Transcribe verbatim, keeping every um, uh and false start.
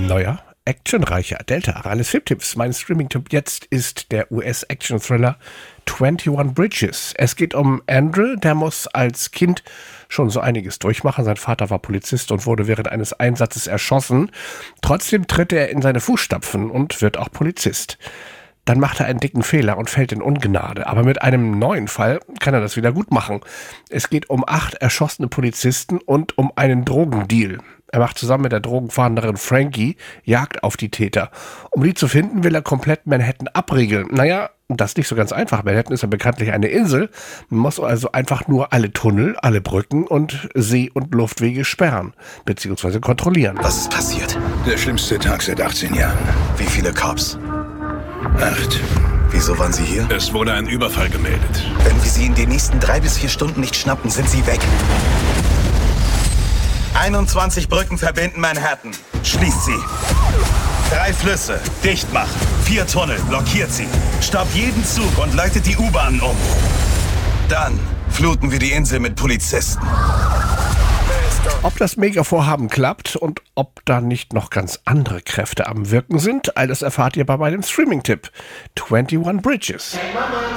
neuer, actionreicher Delta Aralis Filmtipps. Mein Streaming-Tipp jetzt ist der U S-Action-Thriller einundzwanzig Bridges. Es geht um Andrew, der muss als Kind schon so einiges durchmachen. Sein Vater war Polizist und wurde während eines Einsatzes erschossen. Trotzdem tritt er in seine Fußstapfen und wird auch Polizist. Dann macht er einen dicken Fehler und fällt in Ungnade. Aber mit einem neuen Fall kann er das wieder gut machen. Es geht um acht erschossene Polizisten und um einen Drogendeal. Er macht zusammen mit der Drogenfahnderin Frankie Jagd auf die Täter. Um die zu finden, will er komplett Manhattan abriegeln. Naja, das ist nicht so ganz einfach. Manhattan ist ja bekanntlich eine Insel. Man muss also einfach nur alle Tunnel, alle Brücken und See- und Luftwege sperren bzw. kontrollieren. Was ist passiert? Der schlimmste Tag seit achtzehn Jahren. Wie viele Cops? Acht. Wieso waren sie hier? Es wurde ein Überfall gemeldet. Wenn wir sie in den nächsten drei bis vier Stunden nicht schnappen, sind sie weg. einundzwanzig Brücken verbinden Manhattan. Schließt sie. Drei Flüsse. Dicht machen. Vier Tunnel. Blockiert sie. Stoppt jeden Zug und leitet die U-Bahnen um. Dann fluten wir die Insel mit Polizisten. Ob das Mega-Vorhaben klappt und ob da nicht noch ganz andere Kräfte am Wirken sind, all das erfahrt ihr bei meinem Streaming-Tipp einundzwanzig Bridges.